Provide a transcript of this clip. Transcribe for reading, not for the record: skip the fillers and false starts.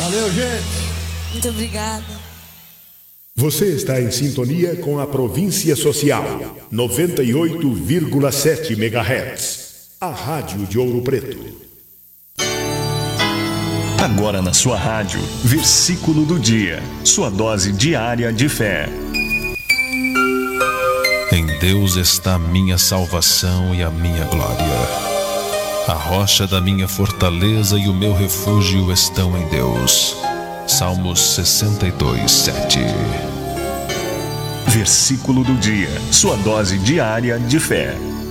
Valeu, gente. Muito obrigada. Você está em sintonia com a Província Social, 98,7 MHz. A Rádio de Ouro Preto. Agora na sua rádio, versículo do dia. Sua dose diária de fé. Em Deus está a minha salvação e a minha glória. A rocha da minha fortaleza e o meu refúgio estão em Deus. Salmos 62:7. Versículo do dia. Sua dose diária de fé.